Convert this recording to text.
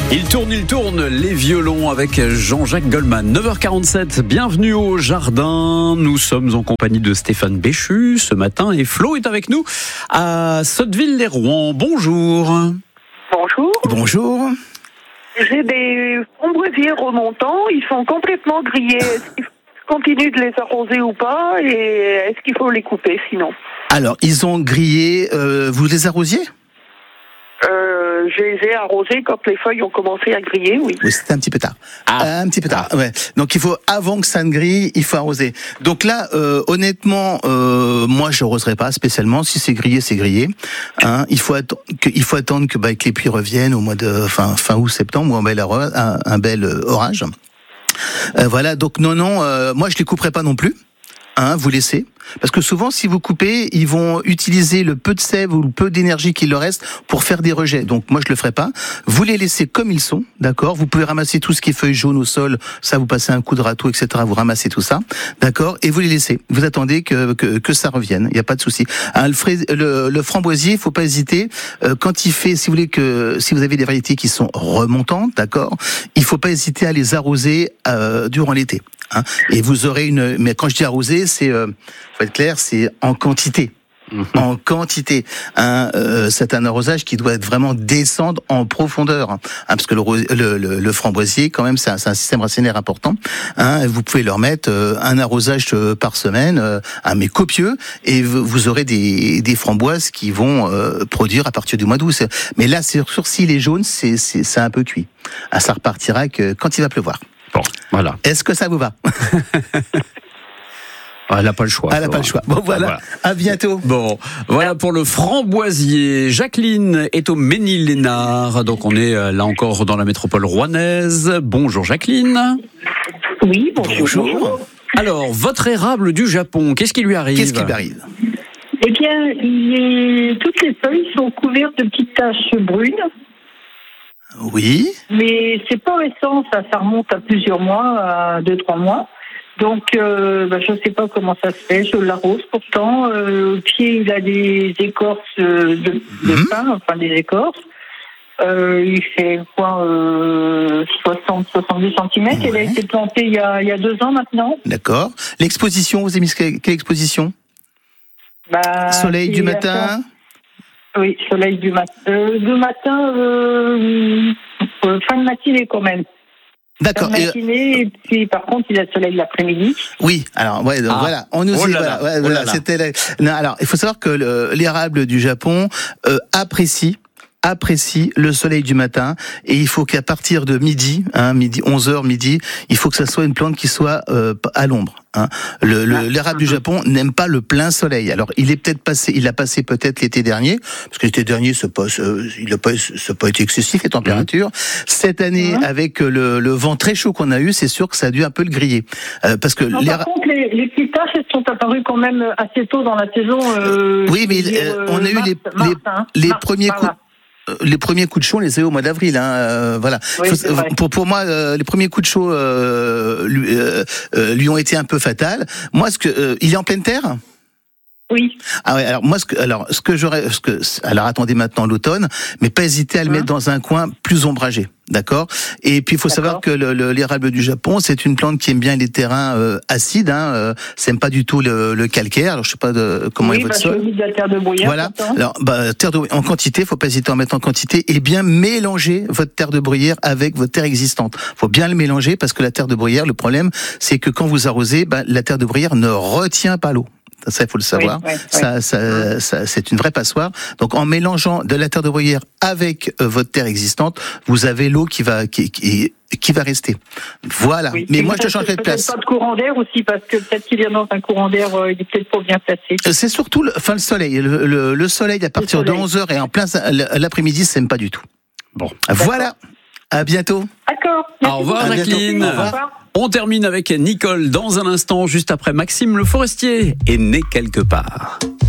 Il tourne, les violons avec Jean-Jacques Goldman. 9h47, bienvenue au jardin. Nous sommes en compagnie de Stéphane Béchu ce matin et Flo est avec nous à Sotteville-lès-Rouen. Bonjour. Bonjour. Bonjour. J'ai des framboisiers remontants, ils sont complètement grillés. Est-ce qu'il continue de les arroser ou pas et est-ce qu'il faut les couper sinon? Alors, ils ont grillé, vous les arrosiez ? Je les ai arrosés quand les feuilles ont commencé à griller, oui. Oui, c'était un petit peu tard. Un petit peu tard, ouais. Donc il faut, avant que ça ne grille, il faut arroser. Donc là, honnêtement, moi je arroserai pas spécialement. Si c'est grillé, c'est grillé. Hein, il faut attendre que les pluies reviennent au mois de fin août, septembre, où un bel orage. Voilà, donc non, moi je les couperai pas non plus. Hein, vous laissez. Parce que souvent, si vous coupez, ils vont utiliser le peu de sève ou le peu d'énergie qu'il leur reste pour faire des rejets. Donc moi, je le ferai pas. Vous les laissez comme ils sont, d'accord ? Vous pouvez ramasser tout ce qui est feuilles jaunes au sol. Ça, vous passez un coup de râteau, etc. Vous ramassez tout ça, d'accord ? Et vous les laissez. Vous attendez que ça revienne. Il n'y a pas de souci. Hein, le framboisier, faut pas hésiter. Quand il fait, si vous avez des variétés qui sont remontantes, d'accord ? Il faut pas hésiter à les arroser durant l'été. Hein, et vous aurez mais quand je dis arroser, c'est, faut être clair, c'est en quantité. En quantité. Hein, c'est un arrosage qui doit vraiment descendre en profondeur. Hein, parce que le framboisier, quand même, c'est un système racinaire important. Hein, vous pouvez leur mettre un arrosage par semaine, mais copieux, et vous aurez des framboises qui vont produire à partir du mois d'août. Mais là, sur si les jaunes, c'est un peu cuit. Ah, ça repartira quand il va pleuvoir. Bon, voilà. Est-ce que ça vous va? Elle n'a pas le choix. Elle n'a pas le choix. Bon, voilà. À bientôt. Bon, voilà pour le framboisier. Jacqueline est au Ménil-Lénard. Donc, on est là encore dans la métropole rouennaise. Bonjour, Jacqueline. Oui, bonjour. Alors, votre érable du Japon, qu'est-ce qui lui arrive? Qu'est-ce qui lui arrive? Eh bien, toutes les feuilles sont couvertes de petites taches brunes. Oui. Mais c'est pas récent, ça remonte à plusieurs mois, à 2-3 mois. Donc, je sais pas comment ça se fait. Je l'arrose pourtant. Au pied, il a des écorces de pain, enfin des écorces. Il fait 60-70 cm. Ouais. Il a été planté il y a 2 ans maintenant. D'accord. L'exposition, vous avez mis quelle exposition? Soleil du matin. Oui, soleil du matin. Fin de matinée quand même. D'accord. Et puis par contre, il y a le soleil l'après-midi. Oui, alors voilà, on nous dit voilà, c'était non, alors il faut savoir que l'érable du Japon apprécie le soleil du matin, et il faut qu'à partir de midi, 11h midi, il faut que ça soit une plante qui soit à l'ombre. Hein. L'érable du Japon n'aime pas le plein soleil. Alors il a passé peut-être l'été dernier, parce que l'été dernier ça n'a pas été excessif les températures. Cette année, avec le vent très chaud qu'on a eu, c'est sûr que ça a dû un peu le griller. Parce que par contre, les petites taches, elles sont apparues quand même assez tôt dans la saison. Oui, mais on a eu les premiers coups. Les premiers coups de chaud, on les a eu au mois d'avril. Voilà. Oui, pour moi, les premiers coups de chaud lui ont été un peu fatals. Moi, il est en pleine terre. Oui. Ah ouais. Alors moi, alors attendez maintenant l'automne, mais pas hésiter à le mettre dans un coin plus ombragé, d'accord. Et puis il faut savoir que l'érable du Japon, c'est une plante qui aime bien les terrains acides. C'est pas du tout le calcaire. Alors je sais pas comment est votre sol. De la terre de bruyère. Voilà. Alors terre de en quantité, faut pas hésiter à en mettre en quantité, et bien mélanger votre terre de bruyère avec votre terre existante. Faut bien le mélanger, parce que la terre de bruyère, le problème, c'est que quand vous arrosez, la terre de bruyère ne retient pas l'eau. Ça, il faut le savoir. Ça, c'est une vraie passoire. Donc, en mélangeant de la terre de bruyère avec votre terre existante, vous avez l'eau qui va rester. Voilà. Oui. Mais moi, je changerai de place. Pas de courant d'air aussi, parce que peut-être qu'il vient dans un courant d'air, il est peut-être pas bien placé. C'est surtout le soleil. Le soleil à partir de 11h et en plein l'après-midi, ça n'aime pas du tout. Bon. Voilà. À bientôt. D'accord. Au revoir, Jacqueline. Au revoir. On termine avec Nicole dans un instant, juste après Maxime Le Forestier est né quelque part.